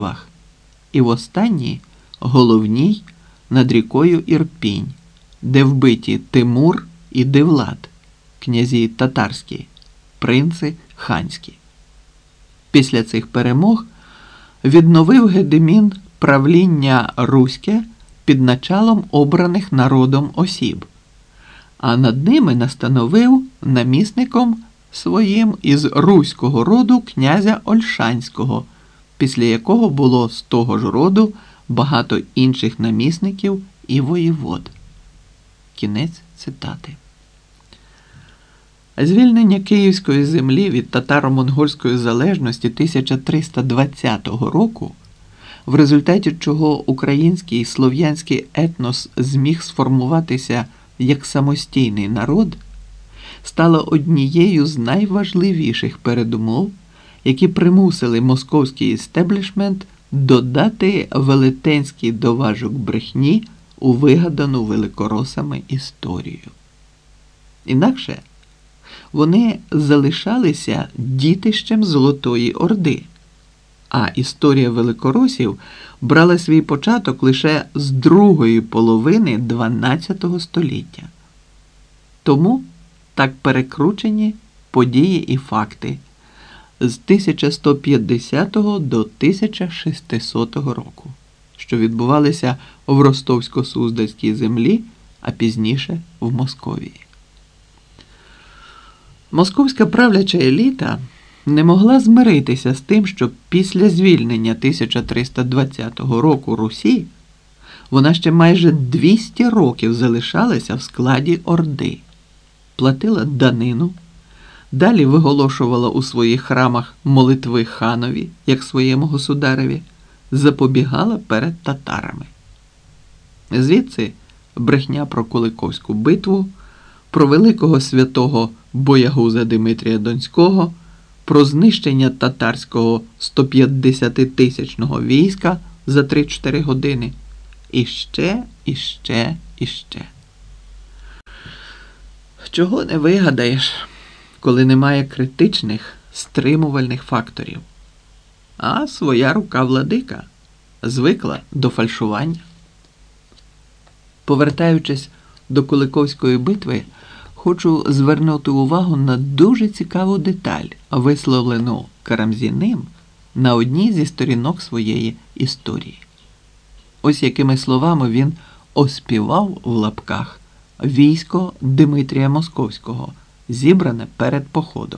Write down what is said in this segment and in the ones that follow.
і в останній, головній, над рікою Ірпінь, де вбиті Тимур і Девлад, князі татарські, принци ханські. Після цих перемог відновив Гедемін правління руське під началом обраних народом осіб, а над ними настановив намісником своїм із руського роду князя Ольшанського, після якого було з того ж роду багато інших намісників і воєвод. Кінець цитати. Звільнення Київської землі від татаро-монгольської залежності 1320 року, в результаті чого український і слов'янський етнос зміг сформуватися як самостійний народ, стало однією з найважливіших передумов, які примусили московський істеблішмент додати велетенський доважок брехні у вигадану великоросами історію. Інакше вони залишалися дітищем Золотої Орди, а історія великоросів брала свій початок лише з другої половини XII століття. Тому так перекручені події і факти з 1150 до 1600 року, що відбувалися в Ростовсько-Суздальській землі, а пізніше в Московії. Московська правляча еліта не могла змиритися з тим, що після звільнення 1320 року Русі вона ще майже 200 років залишалася в складі Орди, платила данину, далі виголошувала у своїх храмах молитви ханові, як своєму государеві, запобігала перед татарами. Звідси брехня про Куликовську битву, про великого святого боягуза Димитрія Донського, про знищення татарського 150-тисячного війська за 3-4 години. І ще, і ще, і ще. Чого не вигадаєш, коли немає критичних, стримувальних факторів. А своя рука владика звикла до фальшування. Повертаючись до Куликовської битви, хочу звернути увагу на дуже цікаву деталь, висловлену Карамзіним на одній зі сторінок своєї історії. Ось якими словами він оспівав в лапках військо Димитрія Московського, зібране перед походом.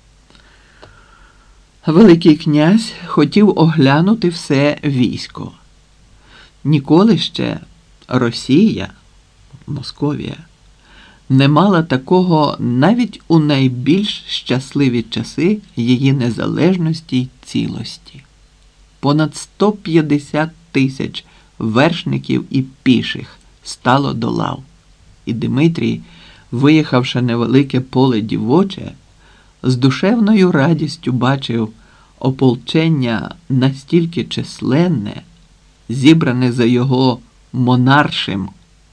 Великий князь хотів оглянути все військо. Ніколи ще Росія, Московія, не мала такого навіть у найбільш щасливі часи її незалежності й цілості. Понад 150 тисяч вершників і піших стало до лав. І Димитрій, виїхавши невелике поле дівоче, з душевною радістю бачив ополчення настільки численне, зібране за його монаршим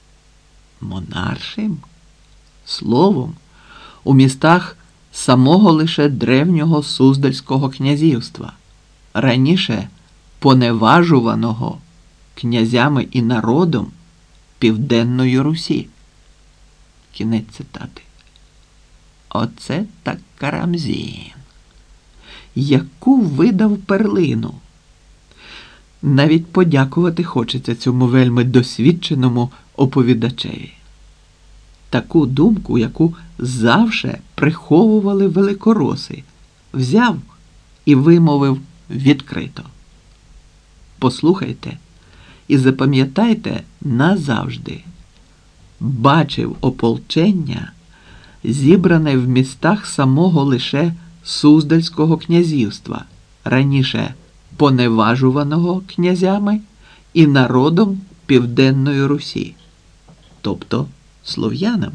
словом у містах самого лише древнього Суздальського князівства, раніше поневажуваного князями і народом Південної Русі. Кінець цитати. Оце так Карамзін. Яку видав перлину. Навіть подякувати хочеться цьому вельми досвідченому оповідачеві. Таку думку, яку завше приховували великороси, взяв і вимовив відкрито. Послухайте і запам'ятайте назавжди. Бачив ополчення, зібране в містах самого лише Суздальського князівства, раніше поневажуваного князями і народом Південної Русі, тобто слов'янами.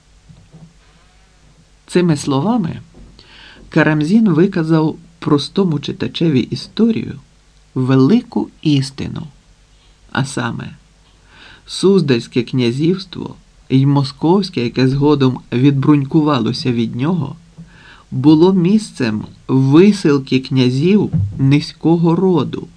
Цими словами Карамзін виказав простому читачеві історію велику істину, а саме Суздальське князівство і Московське, яке згодом відбрунькувалося від нього, було місцем висилки князів низького роду,